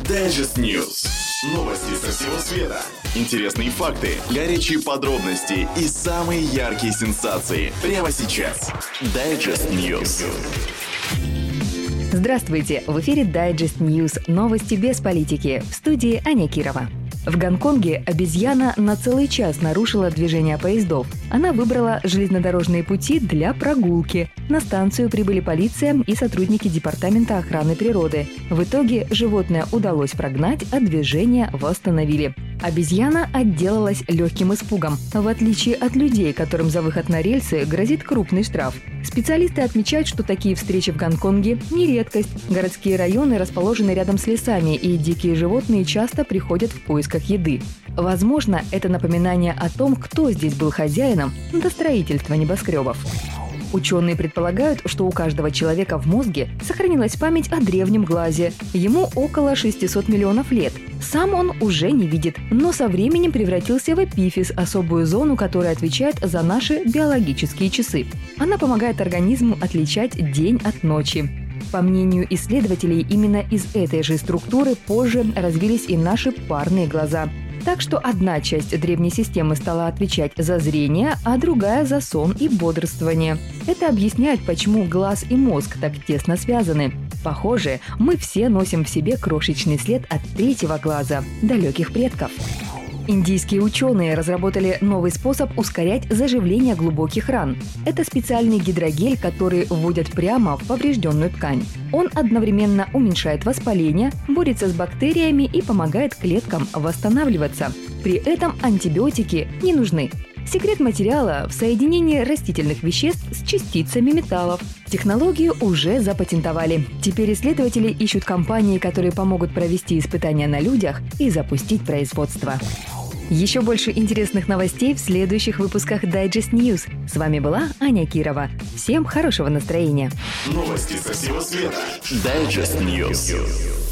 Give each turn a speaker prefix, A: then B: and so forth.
A: Digest News. Новости со всего света. Интересные факты, горячие подробности и самые яркие сенсации. Прямо сейчас. Digest News.
B: Здравствуйте! В эфире Digest News. Новости без политики. В студии Аня Кирова. В Гонконге обезьяна на целый час нарушила движение поездов. Она выбрала железнодорожные пути для прогулки. На станцию прибыли полиция и сотрудники Департамента охраны природы. В итоге животное удалось прогнать, а движение восстановили. Обезьяна отделалась легким испугом, в отличие от людей, которым за выход на рельсы грозит крупный штраф. Специалисты отмечают, что такие встречи в Гонконге не редкость. Городские районы расположены рядом с лесами, и дикие животные часто приходят в поисках еды. Возможно, это напоминание о том, кто здесь был хозяином до строительства небоскребов. Ученые предполагают, что у каждого человека в мозге сохранилась память о древнем глазе. Ему около 600 миллионов лет. Сам он уже не видит, но со временем превратился в эпифиз, особую зону, которая отвечает за наши биологические часы. Она помогает организму отличать день от ночи. По мнению исследователей, именно из этой же структуры позже развились и наши парные глаза. Так что одна часть древней системы стала отвечать за зрение, а другая за сон и бодрствование. Это объясняет, почему глаз и мозг так тесно связаны. Похоже, мы все носим в себе крошечный след от третьего глаза – далеких предков. Индийские ученые разработали новый способ ускорять заживление глубоких ран. Это специальный гидрогель, который вводят прямо в поврежденную ткань. Он одновременно уменьшает воспаление, борется с бактериями и помогает клеткам восстанавливаться. При этом антибиотики не нужны. Секрет материала в соединении растительных веществ с частицами металлов. Технологию уже запатентовали. Теперь исследователи ищут компании, которые помогут провести испытания на людях и запустить производство. Еще больше интересных новостей в следующих выпусках Digest News. С вами была Аня Кирова. Всем хорошего настроения.
A: Новости со всего света. Digest News.